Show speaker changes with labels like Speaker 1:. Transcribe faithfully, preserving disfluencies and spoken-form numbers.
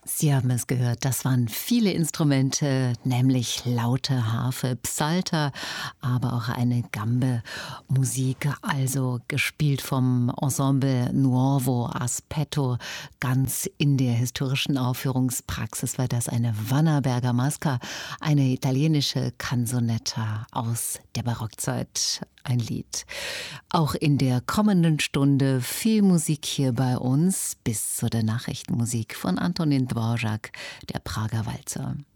Speaker 1: Sie haben es gehört, das waren viele Instrumente, nämlich laute Harfe, Psalter, aber auch eine Gambe-Musik, also gespielt vom Ensemble Nuovo Aspetto. Ganz in der historischen Aufführungspraxis war das eine Wannerberger Masca, eine italienische Canzonetta aus der Barockzeit. Ein Lied. Auch in der kommenden Stunde viel Musik hier bei uns bis zu der Nachrichtenmusik von Antonin Dvorak, der Prager Walzer.